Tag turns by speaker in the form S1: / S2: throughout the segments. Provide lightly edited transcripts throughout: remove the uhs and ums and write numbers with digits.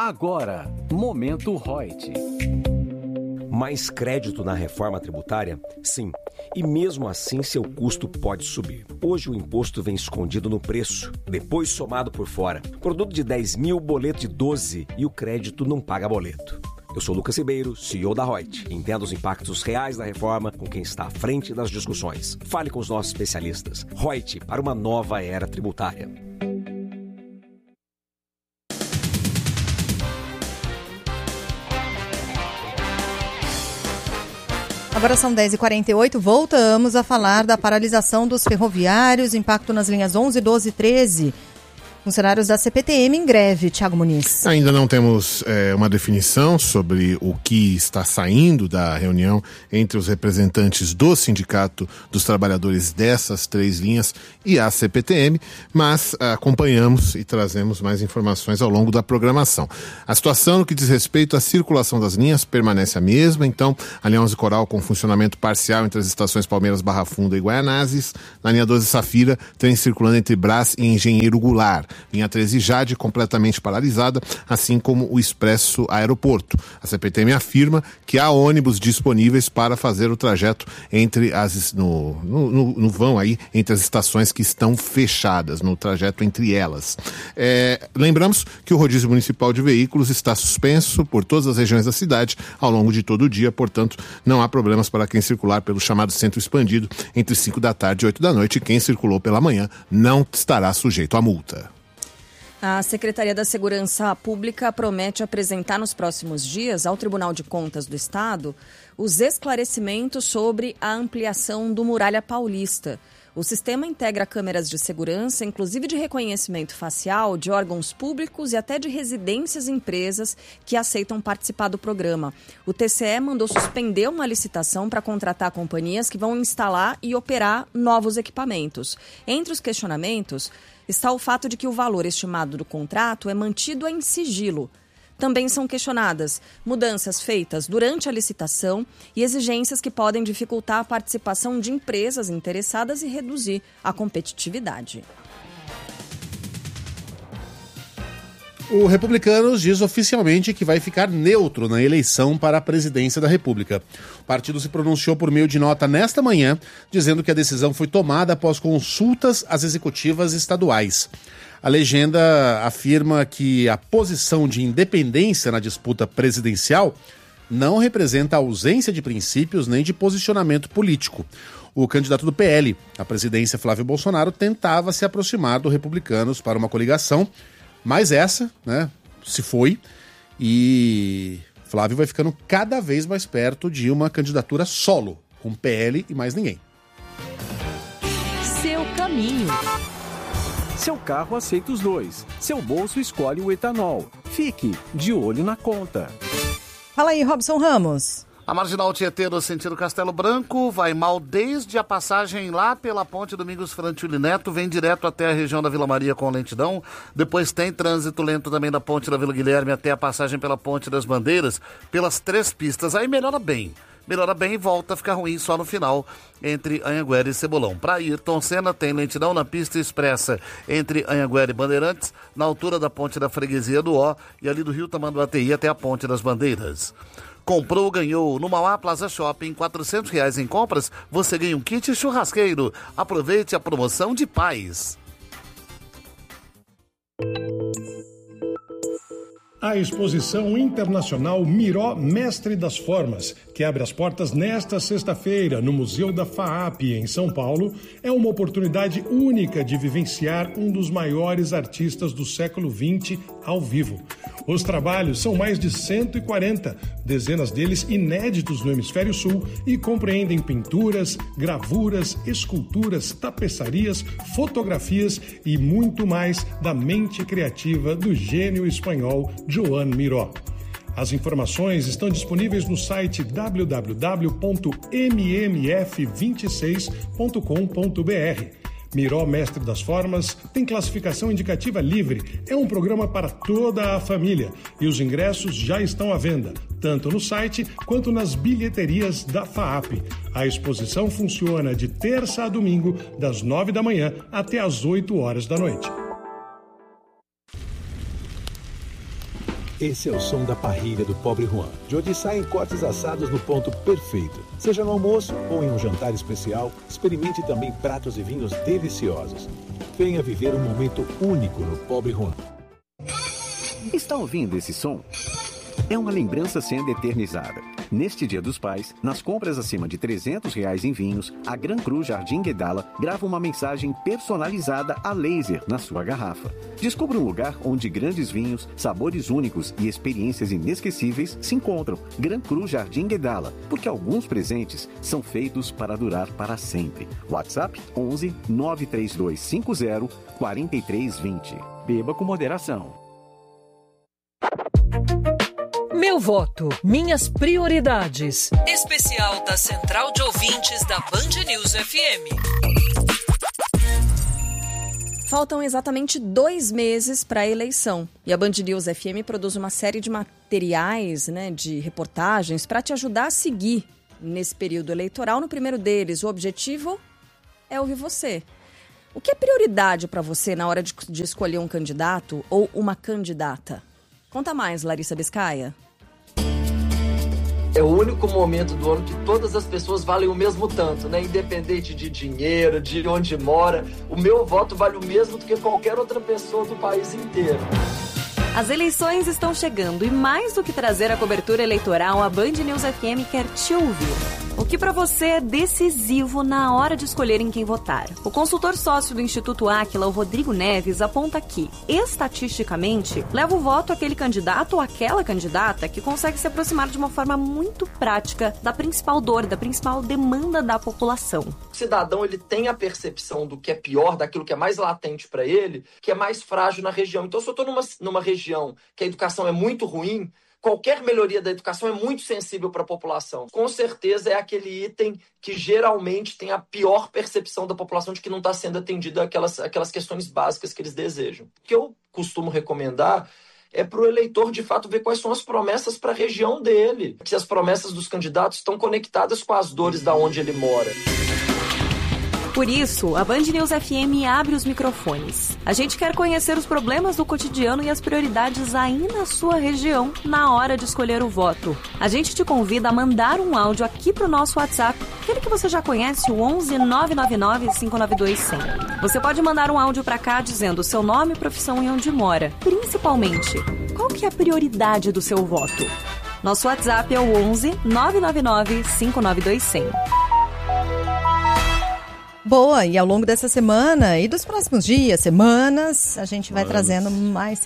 S1: Agora, Momento Reut.
S2: Mais crédito na reforma tributária? Sim. E mesmo assim, seu custo pode subir. Hoje o imposto vem escondido no preço, depois somado por fora. Produto de 10 mil, boleto de 12 e o crédito não paga boleto. Eu sou Lucas Ribeiro, CEO da Reut. Entenda os impactos reais da reforma com quem está à frente das discussões. Fale com os nossos especialistas. Reut, para uma nova era tributária.
S3: Agora são 10h48, voltamos a falar da paralisação dos ferroviários, impacto nas linhas 11, 12 e 13. Funcionários da CPTM em greve, Thiago Muniz.
S4: Ainda não temos uma definição sobre o que está saindo da reunião entre os representantes do Sindicato dos Trabalhadores dessas 3 linhas e a CPTM, mas acompanhamos e trazemos mais informações ao longo da programação. A situação no que diz respeito à circulação das linhas permanece a mesma, então a linha 11 Coral com funcionamento parcial entre as estações Palmeiras, Barra Funda e Guaianazes, na linha 12 Safira, trem circulando entre Brás e Engenheiro Goulart. Linha 13 Jade completamente paralisada, assim como o Expresso Aeroporto. A CPTM afirma que há ônibus disponíveis para fazer o trajeto entre no vão aí, entre as estações que estão fechadas, no trajeto entre elas. Lembramos que o rodízio municipal de veículos está suspenso por todas as regiões da cidade ao longo de todo o dia, portanto, não há problemas para quem circular pelo chamado centro expandido entre 5 da tarde e 8 da noite. Quem circulou pela manhã não estará sujeito à multa.
S5: A Secretaria da Segurança Pública promete apresentar nos próximos dias ao Tribunal de Contas do Estado os esclarecimentos sobre a ampliação do Muralha Paulista. O sistema integra câmeras de segurança, inclusive de reconhecimento facial, de órgãos públicos e até de residências e empresas que aceitam participar do programa. O TCE mandou suspender uma licitação para contratar companhias que vão instalar e operar novos equipamentos. Entre os questionamentos está o fato de que o valor estimado do contrato é mantido em sigilo. Também são questionadas mudanças feitas durante a licitação e exigências que podem dificultar a participação de empresas interessadas e reduzir a competitividade.
S6: O Republicanos diz oficialmente que vai ficar neutro na eleição para a presidência da República. O partido se pronunciou por meio de nota nesta manhã, dizendo que a decisão foi tomada após consultas às executivas estaduais. A legenda afirma que a posição de independência na disputa presidencial não representa ausência de princípios nem de posicionamento político. O candidato do PL à presidência, Flávio Bolsonaro, tentava se aproximar do Republicanos para uma coligação, mas essa, se foi, e Flávio vai ficando cada vez mais perto de uma candidatura solo, com PL e mais ninguém.
S1: Seu caminho. Seu carro aceita os dois. Seu bolso escolhe o etanol. Fique de olho na conta.
S3: Fala aí, Robson Ramos.
S7: A Marginal Tietê, no sentido Castelo Branco, vai mal desde a passagem lá pela Ponte Domingos Frantili Neto, vem direto até a região da Vila Maria com lentidão. Depois tem trânsito lento também da Ponte da Vila Guilherme até a passagem pela Ponte das Bandeiras, pelas 3 pistas. Aí melhora bem e volta a ficar ruim só no final, entre Anhanguera e Cebolão. Para Ayrton Senna tem lentidão na pista expressa entre Anhanguera e Bandeirantes, na altura da Ponte da Freguesia do Ó e ali do Rio Tamanduateí até a Ponte das Bandeiras. Comprou, ganhou. No Mauá Plaza Shopping, R$400 em compras, você ganha um kit churrasqueiro. Aproveite a promoção de paz.
S8: A exposição internacional Miró Mestre das Formas, que abre as portas nesta sexta-feira no Museu da FAAP, em São Paulo, é uma oportunidade única de vivenciar um dos maiores artistas do século XX ao vivo. Os trabalhos são mais de 140, dezenas deles inéditos no Hemisfério Sul e compreendem pinturas, gravuras, esculturas, tapeçarias, fotografias e muito mais da mente criativa do gênio espanhol Joan Miró. As informações estão disponíveis no site www.mmf26.com.br. Miró Mestre das Formas tem classificação indicativa livre. É um programa para toda a família e os ingressos já estão à venda, tanto no site quanto nas bilheterias da FAAP. A exposição funciona de terça a domingo, das 9 da manhã até as 8 horas da noite.
S9: Esse é o som da parrilha do Pobre Juan, de onde saem cortes assados no ponto perfeito. Seja no almoço ou em um jantar especial, experimente também pratos e vinhos deliciosos. Venha viver um momento único no Pobre Juan.
S1: Está ouvindo esse som? É uma lembrança sendo eternizada. Neste Dia dos Pais, nas compras acima de R$300 em vinhos, a Gran Cru Jardim Guedala grava uma mensagem personalizada a laser na sua garrafa. Descubra um lugar onde grandes vinhos, sabores únicos e experiências inesquecíveis se encontram. Gran Cru Jardim Guedala, porque alguns presentes são feitos para durar para sempre. WhatsApp 11 93250 4320. Beba com moderação.
S10: Meu voto, minhas prioridades. Especial da Central de Ouvintes da Band News FM.
S5: Faltam exatamente 2 meses para a eleição. E a Band News FM produz uma série de materiais, de reportagens, para te ajudar a seguir nesse período eleitoral. No primeiro deles, o objetivo é ouvir você. O que é prioridade para você na hora de escolher um candidato ou uma candidata? Conta mais, Larissa Biscaia.
S11: É o único momento do ano que todas as pessoas valem o mesmo tanto, Independente de dinheiro, de onde mora. O meu voto vale o mesmo do que qualquer outra pessoa do país inteiro.
S12: As eleições estão chegando e mais do que trazer a cobertura eleitoral, a Band News FM quer te ouvir. O que para você é decisivo na hora de escolher em quem votar? O consultor sócio do Instituto Áquila, o Rodrigo Neves, aponta que, estatisticamente, leva o voto aquele candidato ou aquela candidata que consegue se aproximar de uma forma muito prática da principal dor, da principal demanda da população.
S11: O cidadão ele tem a percepção do que é pior, daquilo que é mais latente para ele, que é mais frágil na região. Então, se eu estou numa região que a educação é muito ruim, qualquer melhoria da educação é muito sensível para a população. Com certeza é aquele item que geralmente tem a pior percepção da população de que não está sendo atendida aquelas questões básicas que eles desejam. O que eu costumo recomendar é para o eleitor, de fato, ver quais são as promessas para a região dele. Se as promessas dos candidatos estão conectadas com as dores da onde ele mora.
S12: Por isso, a Band News FM abre os microfones. A gente quer conhecer os problemas do cotidiano e as prioridades aí na sua região na hora de escolher o voto. A gente te convida a mandar um áudio aqui pro nosso WhatsApp, aquele que você já conhece, o 11 999 592 100. Você pode mandar um áudio para cá dizendo o seu nome, profissão e onde mora. Principalmente, qual que é a prioridade do seu voto? Nosso WhatsApp é o 11 999 592 100.
S3: Boa, e ao longo dessa semana e dos próximos dias, semanas, a gente vai trazendo mais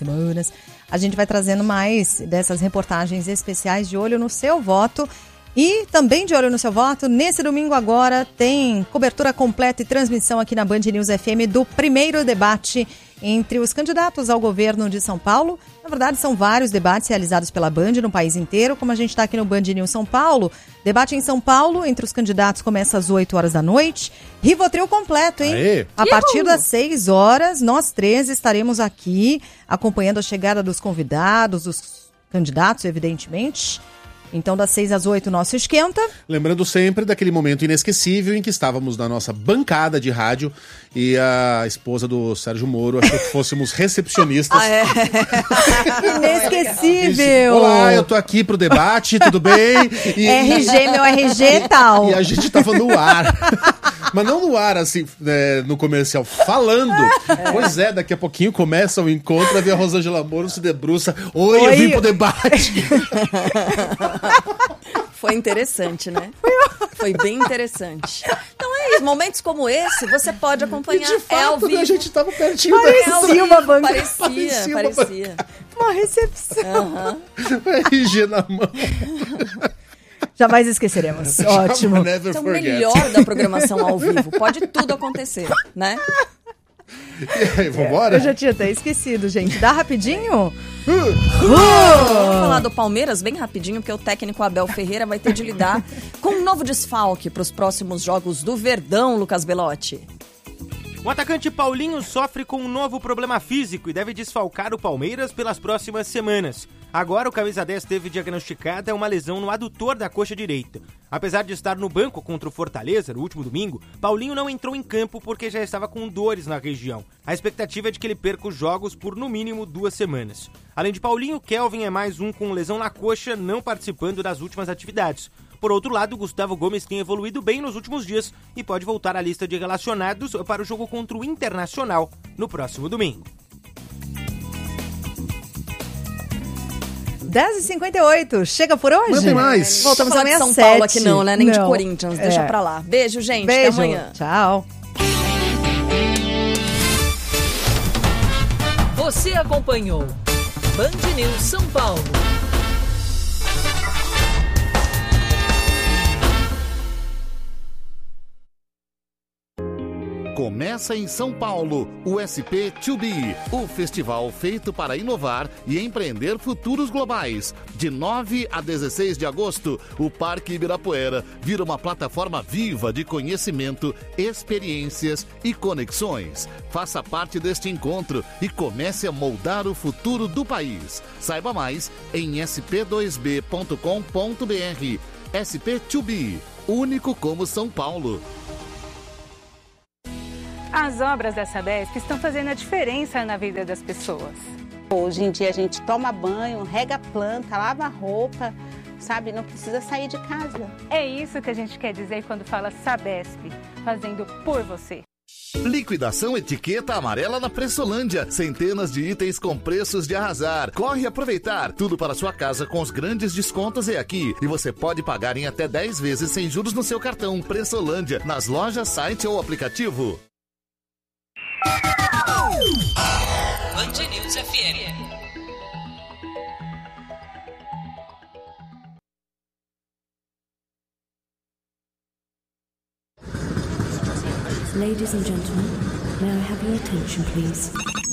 S3: dessas reportagens especiais de olho no seu voto. E também de olho no seu voto, nesse domingo agora tem cobertura completa e transmissão aqui na Band News FM do primeiro debate entre os candidatos ao governo de São Paulo. Na verdade, são vários debates realizados pela Band no país inteiro. Como a gente está aqui no Band News São Paulo, debate em São Paulo entre os candidatos começa às 8 horas da noite. Rivotril completo, hein? Aê. A partir das 6 horas, nós 13 estaremos aqui acompanhando a chegada dos convidados, dos candidatos, evidentemente. Então, das 6 às 8, nosso esquenta.
S6: Lembrando sempre daquele momento inesquecível em que estávamos na nossa bancada de rádio e a esposa do Sérgio Moro achou que fôssemos recepcionistas.
S3: Inesquecível!
S6: Olá, eu tô aqui pro debate, tudo bem?
S3: Meu RG e tal.
S6: E a gente tava no ar. Mas não no ar, assim, no comercial, falando. Pois é, daqui a pouquinho começa o encontro, a Rosângela Moro se debruça. Oi, eu vim pro debate.
S5: Foi interessante, né? Foi bem interessante. Então é isso, momentos como esse, você pode acompanhar.
S6: E de fato,
S5: ao vivo.
S6: A gente tava pertinho.
S3: Parecia uma banca.
S5: Parecia.
S3: Uma recepção.
S6: RG na mão.
S3: Jamais esqueceremos. Ótimo.
S5: Esse é o melhor da programação ao vivo. Pode tudo acontecer, né?
S6: E aí, vambora?
S3: Eu já tinha até esquecido, gente. Dá rapidinho?
S5: Vamos falar do Palmeiras bem rapidinho, porque o técnico Abel Ferreira vai ter de lidar com um novo desfalque para os próximos jogos do Verdão, Lucas Belotti.
S13: O atacante Paulinho sofre com um novo problema físico e deve desfalcar o Palmeiras pelas próximas semanas. Agora o camisa 10 teve diagnosticada uma lesão no adutor da coxa direita. Apesar de estar no banco contra o Fortaleza no último domingo, Paulinho não entrou em campo porque já estava com dores na região. A expectativa é de que ele perca os jogos por no mínimo 2 semanas. Além de Paulinho, Kelvin é mais um com lesão na coxa, não participando das últimas atividades. Por outro lado, Gustavo Gomes tem evoluído bem nos últimos dias e pode voltar à lista de relacionados para o jogo contra o Internacional no próximo domingo.
S3: 10h58, chega por hoje?
S6: Não tem mais.
S5: Voltamos a
S3: amanhã
S5: São
S3: 7.
S5: Paulo aqui não, né? Nem de
S3: Não.
S5: Corinthians, deixa pra lá. Beijo, gente,
S3: Beijo.
S5: até amanhã.
S3: Tchau.
S10: Você acompanhou Band News São Paulo.
S7: Começa em São Paulo o SP2B, o festival feito para inovar e empreender futuros globais. De 9 a 16 de agosto, o Parque Ibirapuera vira uma plataforma viva de conhecimento, experiências e conexões. Faça parte deste encontro e comece a moldar o futuro do país. Saiba mais em sp2b.com.br. SP2B, único como São Paulo.
S14: As obras da Sabesp estão fazendo a diferença na vida das pessoas.
S15: Hoje em dia a gente toma banho, rega a planta, lava a roupa, sabe? Não precisa sair de casa.
S14: É isso que a gente quer dizer quando fala Sabesp, fazendo por você.
S7: Liquidação etiqueta amarela na Pressolândia. Centenas de itens com preços de arrasar. Corre aproveitar. Tudo para sua casa com os grandes descontos é aqui. E você pode pagar em até 10 vezes sem juros no seu cartão. Pressolândia, nas lojas, site ou aplicativo.
S10: Band News FM.
S16: Ladies and gentlemen, may I have your attention, please?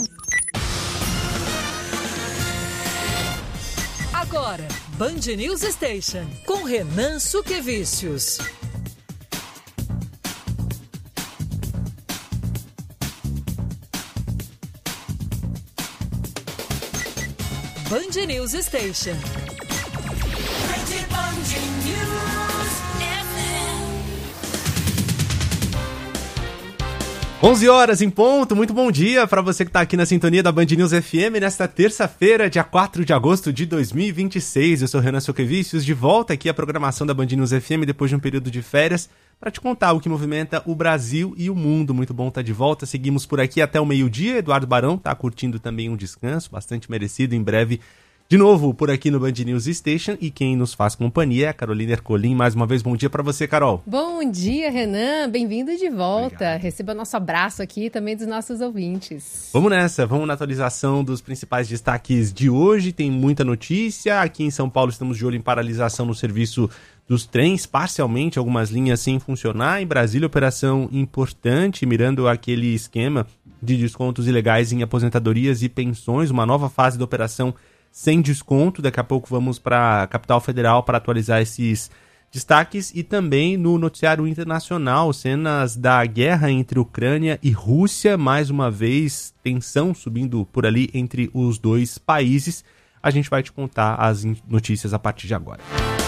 S10: Agora, Band News Station, com Renan Suquevicius. Band News Station.
S17: 11 horas em ponto, muito bom dia para você que está aqui na sintonia da Band News FM nesta terça-feira, dia 4 de agosto de 2026. Eu sou Renan Suquevicius, de volta aqui à programação da Band News FM depois de um período de férias para te contar o que movimenta o Brasil e o mundo. Muito bom estar de volta, seguimos por aqui até o meio-dia. Eduardo Barão está curtindo também um descanso bastante merecido, em breve de novo por aqui no Band News Station, e quem nos faz companhia é a Carolina Ercolim. Mais uma vez, bom dia para você, Carol.
S18: Bom dia, Renan. Bem-vindo de volta. Obrigado. Receba nosso abraço aqui também dos nossos ouvintes.
S17: Vamos nessa, vamos na atualização dos principais destaques de hoje. Tem muita notícia. Aqui em São Paulo estamos de olho em paralisação no serviço dos trens, parcialmente, algumas linhas sem funcionar. Em Brasília, operação importante, mirando aquele esquema de descontos ilegais em aposentadorias e pensões, uma nova fase da operação sem desconto. Daqui a pouco vamos para a capital federal para atualizar esses destaques. E também no noticiário internacional, cenas da guerra entre Ucrânia e Rússia. Mais uma vez, tensão subindo por ali entre os dois países. A gente vai te contar as notícias a partir de agora.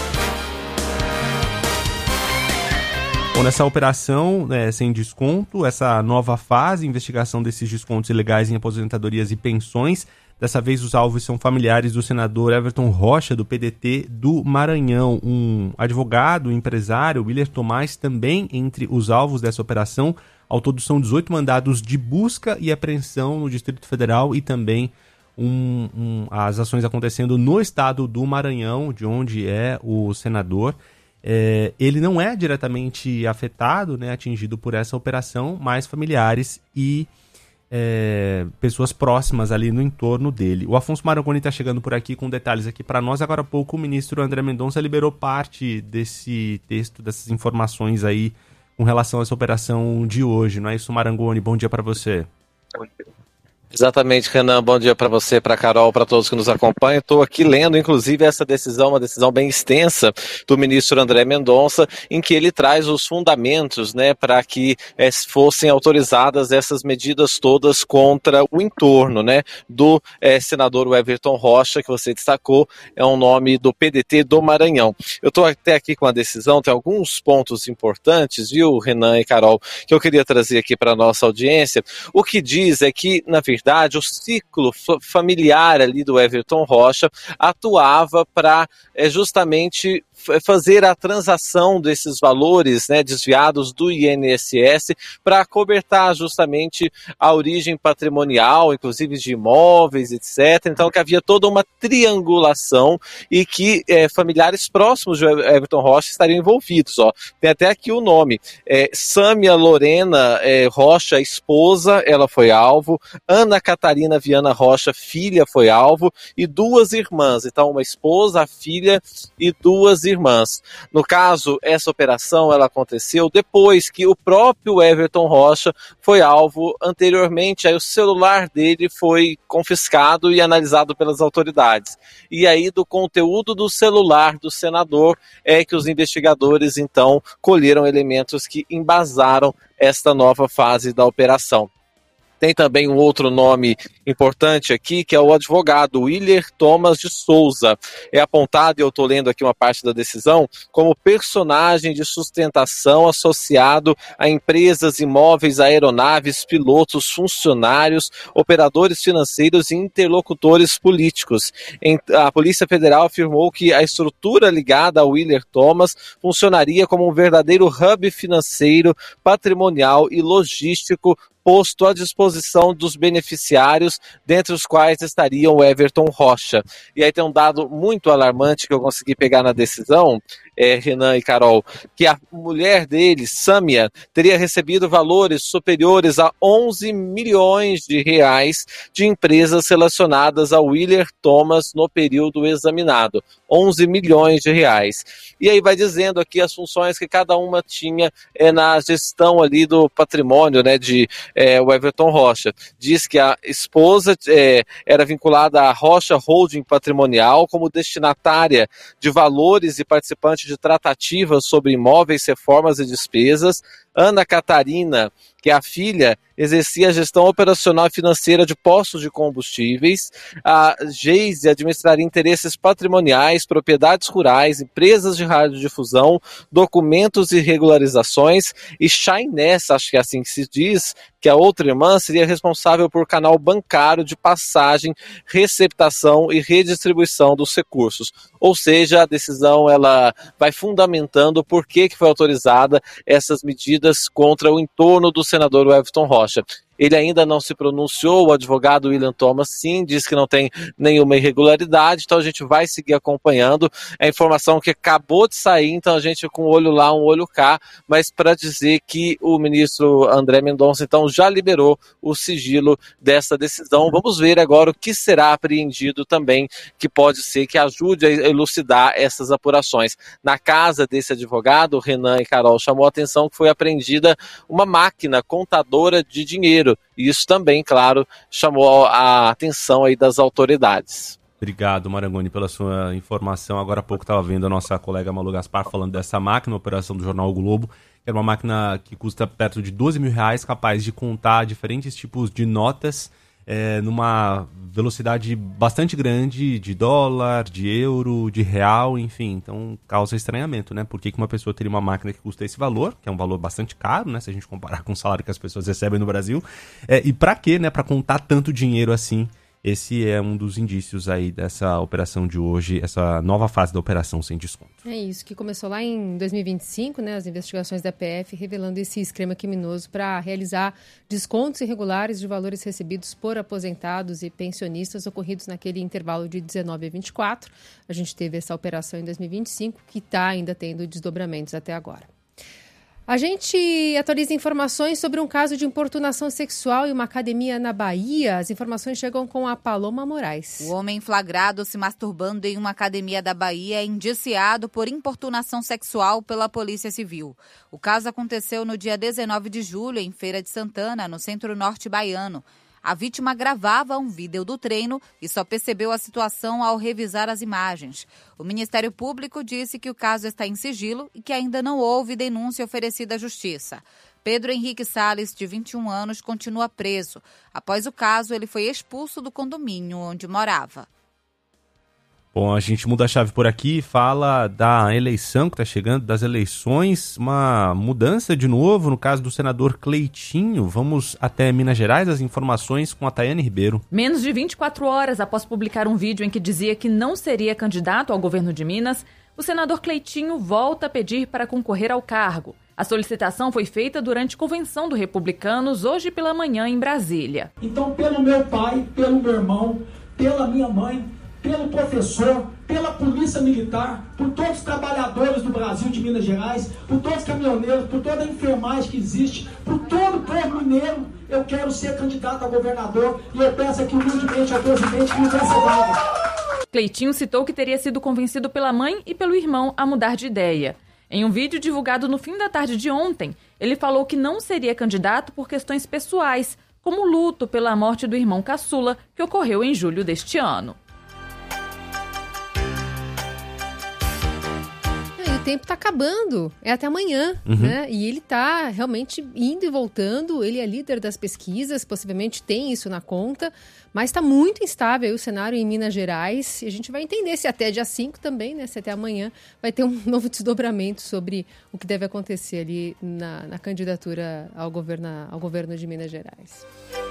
S17: Bom, nessa operação sem desconto, essa nova fase, investigação desses descontos ilegais em aposentadorias e pensões. Dessa vez os alvos são familiares do senador Everton Rocha, do PDT do Maranhão. Um advogado, empresário, Willer Tomás, também entre os alvos dessa operação. Ao todo são 18 mandados de busca e apreensão no Distrito Federal e também as ações acontecendo no estado do Maranhão, de onde é o senador. Ele não é diretamente afetado, atingido por essa operação, mas familiares e pessoas próximas ali no entorno dele. O Afonso Marangoni está chegando por aqui com detalhes aqui para nós. Agora há pouco o ministro André Mendonça liberou parte desse texto, dessas informações aí com relação a essa operação de hoje, não é isso, Marangoni? Bom dia para você.
S19: Exatamente, Renan. Bom dia para você, para a Carol, para todos que nos acompanham. Estou aqui lendo, inclusive, essa decisão, uma decisão bem extensa do ministro André Mendonça, em que ele traz os fundamentos, né, para que fossem autorizadas essas medidas todas contra o entorno, né, do senador Everton Rocha, que você destacou, é um nome do PDT do Maranhão. Eu estou até aqui com a decisão, tem alguns pontos importantes, viu, Renan e Carol, que eu queria trazer aqui para a nossa audiência. O que diz é que, na verdade, o ciclo familiar ali do Everton Rocha atuava para justamente fazer a transação desses valores, né, desviados do INSS para cobertar justamente a origem patrimonial, inclusive de imóveis, etc. Então que havia toda uma triangulação e que familiares próximos de Everton Rocha estariam envolvidos. Ó. Tem até aqui o nome. Sâmia Lorena Rocha, esposa, ela foi alvo. Ana Catarina Viana Rocha, filha, foi alvo. E 2 irmãs. Então uma esposa, a filha e 2 irmãs. No caso, essa operação ela aconteceu depois que o próprio Everton Rocha foi alvo anteriormente, aí o celular dele foi confiscado e analisado pelas autoridades. E aí do conteúdo do celular do senador é que os investigadores então colheram elementos que embasaram esta nova fase da operação. Tem também um outro nome importante aqui, que é o advogado Willer Thomas de Souza. É apontado, e eu estou lendo aqui uma parte da decisão, como personagem de sustentação associado a empresas, imóveis, aeronaves, pilotos, funcionários, operadores financeiros e interlocutores políticos. A Polícia Federal afirmou que a estrutura ligada ao Willer Thomas funcionaria como um verdadeiro hub financeiro, patrimonial e logístico posto à disposição dos beneficiários, dentre os quais estariam o Everton Rocha. E aí tem um dado muito alarmante que eu consegui pegar na decisão, Renan e Carol, que a mulher dele, Sâmia, teria recebido valores superiores a 11 milhões de reais de empresas relacionadas ao Willer Thomas no período examinado. 11 milhões de reais. E aí vai dizendo aqui as funções que cada uma tinha na gestão ali do patrimônio, né, de o Everton Rocha. Diz que a esposa era vinculada à Rocha Holding Patrimonial como destinatária de valores e participante de tratativas sobre imóveis, reformas e despesas. Ana Catarina, que é a filha, exercia a gestão operacional e financeira de postos de combustíveis. A Geise administraria interesses patrimoniais, propriedades rurais, empresas de radiodifusão, documentos e regularizações. E Chainés, acho que é assim que se diz, que a outra irmã seria responsável por canal bancário de passagem, receptação e redistribuição dos recursos. Ou seja, a decisão ela vai fundamentando por que foi autorizada essas medidas contra o entorno do senador Everton Rocha. Ele ainda não se pronunciou, o advogado William Thomas sim, diz que não tem nenhuma irregularidade, então a gente vai seguir acompanhando. A informação que acabou de sair, então a gente com um olho lá, um olho cá, mas para dizer que o ministro André Mendonça então já liberou o sigilo dessa decisão. Vamos ver agora o que será apreendido também, que pode ser que ajude a elucidar essas apurações. Na casa desse advogado, Renan e Carol, chamou a atenção que foi apreendida uma máquina contadora de dinheiro. E isso também, claro, chamou a atenção aí das autoridades.
S17: Obrigado, Marangoni, pela sua informação. Agora há pouco estava vendo a nossa colega Malu Gaspar falando dessa máquina, operação do Jornal o Globo, que era uma máquina que custa perto de 12 mil reais, capaz de contar diferentes tipos de notas numa velocidade bastante grande de dólar, de euro, de real, enfim. Então causa estranhamento, né? Por que uma pessoa teria uma máquina que custa esse valor, que é um valor bastante caro, né? Se a gente comparar com o salário que as pessoas recebem no Brasil. E para quê, né? Para contar tanto dinheiro assim. Esse é um dos indícios aí dessa operação de hoje, essa nova fase da operação sem desconto.
S18: É isso, que começou lá em 2025, né, as investigações da PF revelando esse esquema criminoso para realizar descontos irregulares de valores recebidos por aposentados e pensionistas ocorridos naquele intervalo de 19 a 24. A gente teve essa operação em 2025, que está ainda tendo desdobramentos até agora. A gente atualiza informações sobre um caso de importunação sexual em uma academia na Bahia. As informações chegam com a Paloma Moraes.
S20: O homem flagrado se masturbando em uma academia da Bahia é indiciado por importunação sexual pela Polícia Civil. O caso aconteceu no dia 19 de julho, em Feira de Santana, no centro-norte baiano. A vítima gravava um vídeo do treino e só percebeu a situação ao revisar as imagens. O Ministério Público disse que o caso está em sigilo e que ainda não houve denúncia oferecida à Justiça. Pedro Henrique Salles, de 21 anos, continua preso. Após o caso, ele foi expulso do condomínio onde morava.
S17: Bom, a gente muda a chave por aqui e fala da eleição que está chegando, das eleições, uma mudança de novo no caso do senador Cleitinho. Vamos até Minas Gerais, as informações com a Tayane Ribeiro.
S21: Menos de 24 horas após publicar um vídeo em que dizia que não seria candidato ao governo de Minas, o senador Cleitinho volta a pedir para concorrer ao cargo. A solicitação foi feita durante convenção do Republicanos hoje pela manhã em Brasília.
S22: Então, pelo meu pai, pelo meu irmão, pela minha mãe, pelo professor, pela polícia militar, por todos os trabalhadores do Brasil, de Minas Gerais, por todos os caminhoneiros, por toda a enfermagem que existe, por todo o povo mineiro, eu quero ser candidato a governador e eu peço aqui humildemente ao presidente que me dê essa vaga.
S21: Cleitinho citou que teria sido convencido pela mãe e pelo irmão a mudar de ideia. Em um vídeo divulgado no fim da tarde de ontem, ele falou que não seria candidato por questões pessoais, como luto pela morte do irmão caçula, que ocorreu em julho deste ano.
S18: O tempo está acabando, é até amanhã, né? E ele está realmente indo e voltando, ele é líder das pesquisas, possivelmente tem isso na conta, mas está muito instável aí o cenário em Minas Gerais, e a gente vai entender se até dia 5 também, né? Se até amanhã vai ter um novo desdobramento sobre o que deve acontecer ali na candidatura ao governo de Minas Gerais.